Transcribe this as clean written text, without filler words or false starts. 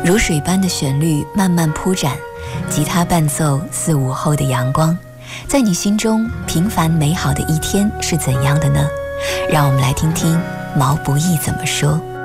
如水般的旋律慢慢铺展，吉他伴奏似午后的阳光。在你心中，平凡美好的一天是怎样的呢？让我们来听听毛不易怎么说。